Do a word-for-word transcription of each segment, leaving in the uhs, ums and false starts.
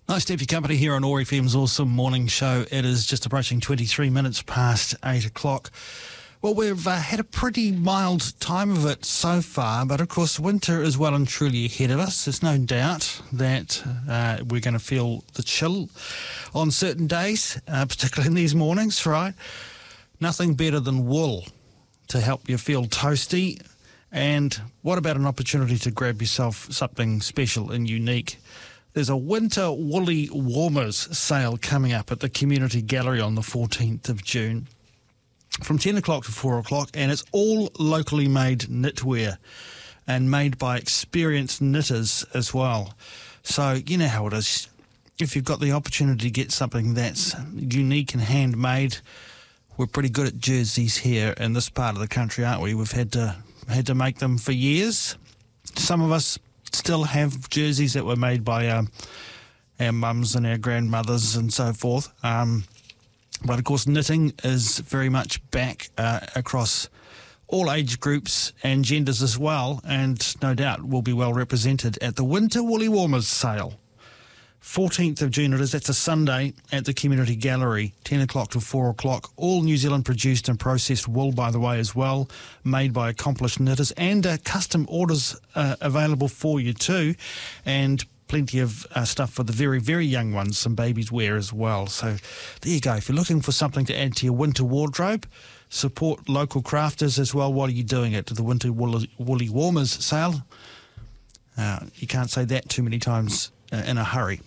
Nice to have your company here on O A R F M's Awesome Morning Show. It is just approaching twenty-three minutes past eight o'clock. Well, we've uh, had a pretty mild time of it so far, but of course winter is well and truly ahead of us. There's no doubt that uh, we're going to feel the chill on certain days, uh, particularly in these mornings, right? Nothing better than wool to help you feel toasty. And what about an opportunity to grab yourself something special and unique? There's a winter woolly warmers sale coming up at the Community Gallery on the fourteenth of June from ten o'clock to four o'clock, and it's all locally made knitwear and made by experienced knitters as well. So you know how it is. If you've got the opportunity to get something that's unique and handmade, we're pretty good at jerseys here in this part of the country, aren't we? We've had to had to make them for years. Some of us still have jerseys that were made by um, our mums and our grandmothers and so forth. Um, but, of course, knitting is very much back uh, across all age groups and genders as well, and no doubt will be well represented at the Winter Woolly Warmers sale. fourteenth of June it is. That's a Sunday at the Community Gallery, ten o'clock to four o'clock. All New Zealand produced and processed wool, by the way, as well, made by accomplished knitters, and uh, custom orders uh, available for you too, and plenty of uh, stuff for the very, very young ones, some babies wear as well. So there you go. If you're looking for something to add to your winter wardrobe, support local crafters as well while you're doing it. To the Winter Woolly, Woolly Warmers sale. Uh, you can't say that too many times uh, in a hurry.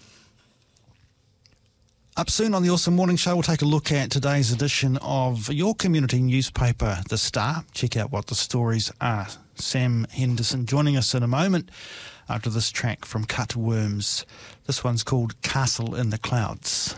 Up soon on the Awesome Morning Show, we'll take a look at today's edition of your community newspaper, The Star. Check out what the stories are. Sam Henderson joining us in a moment after this track from Cut Worms. This one's called Castle in the Clouds.